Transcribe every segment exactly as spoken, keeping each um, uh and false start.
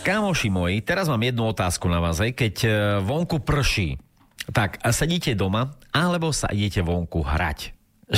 Kamoši moji, teraz mám jednu otázku na vás. Aj keď vonku prší, tak sedíte doma, alebo sa idete vonku hrať?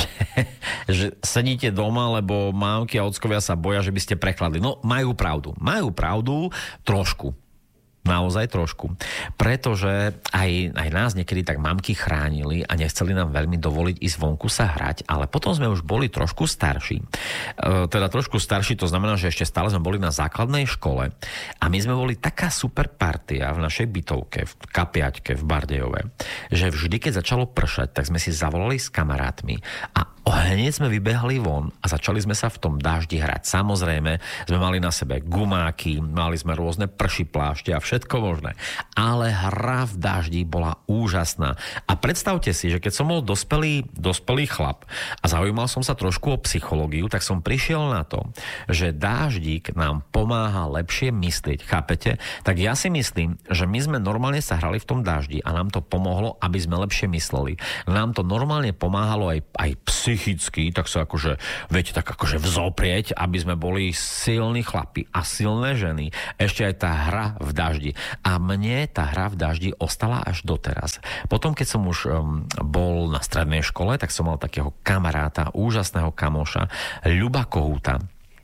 Že sedíte doma, lebo mámky a ockovia sa boja, že by ste prechladli. No, majú pravdu. Majú pravdu trošku. Naozaj trošku. Pretože aj, aj nás niekedy tak mamky chránili a nechceli nám veľmi dovoliť ísť vonku sa hrať, ale potom sme už boli trošku starší. E, teda trošku starší, to znamená, že ešte stále sme boli na základnej škole a my sme boli taká super partia v našej bytovke, v Kapiaťke, v Bardejove, že vždy, keď začalo pršať, tak sme si zavolali s kamarátmi a hneď sme vybehli von a začali sme sa v tom dáždi hrať. Samozrejme, sme mali na sebe gumáky, mali sme rôzne prší plášte a všetko možné. Ale hra v daždi bola úžasná. A predstavte si, že keď som bol dospelý, dospelý chlap a zaujímal som sa trošku o psychológiu, tak som prišiel na to, že dáždik nám pomáha lepšie myslieť. Chápete? Tak ja si myslím, že my sme normálne sa hrali v tom daždi a nám to pomohlo, aby sme lepšie mysleli. Nám to normálne pomáhalo aj, aj psychicky, tak sa akože, viete, tak akože vzoprieť, aby sme boli silní chlapi a silné ženy. Ešte aj tá hra v daždi. A mne tá hra v daždi ostala až doteraz. Potom, keď som už um, bol na strednej škole, tak som mal takého kamaráta, úžasného kamoša, Ľuba Kohúta.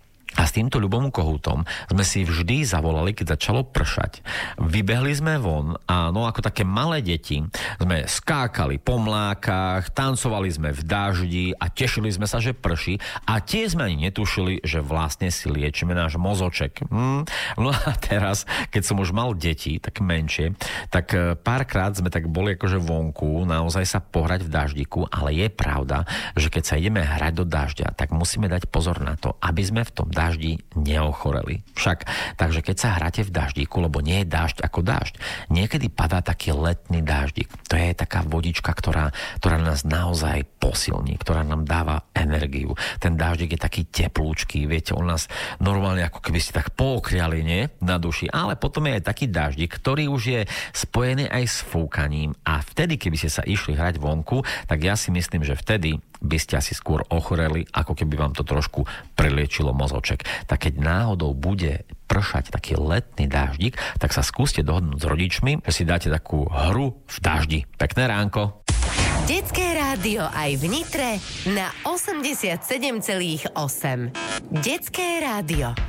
A s týmto Ľubom Kohútom sme si vždy zavolali, keď začalo pršať. Vybehli sme von a no ako také malé deti sme skákali po mlákach, tancovali sme v daždi a tešili sme sa, že prší a tie sme ani netušili, že vlastne si liečíme náš mozoček. Hm? No a teraz, keď som už mal deti, tak menšie, tak párkrát sme tak boli akože vonku, naozaj sa pohrať v daždiku, ale je pravda, že keď sa ideme hrať do dažďa, tak musíme dať pozor na to, aby sme v tom daždi neochoreli. Však, takže keď sa hráte v daždíku, lebo nie je dážď ako dážď, niekedy padá taký letný dáždik. To je taká vodička, ktorá, ktorá nás naozaj posilní, ktorá nám dáva energiu. Ten dáždik je taký teplúčky, viete, on nás normálne ako keby ste tak pookriali, nie? Na duši. Ale potom je aj taký dáždik, ktorý už je spojený aj s fúkaním a vtedy, keby ste sa išli hrať vonku, tak ja si myslím, že vtedy by ste asi skôr ochoreli, ako keby vám to trošku preliečilo mozoček. Tak keď náhodou bude pršať taký letný dáždik, tak sa skúste dohodnúť s rodičmi, že si dáte takú hru v daždi. Pekné ránko. Detské rádio aj v Nitre na osemdesiatsedem celá osem. Detské rádio.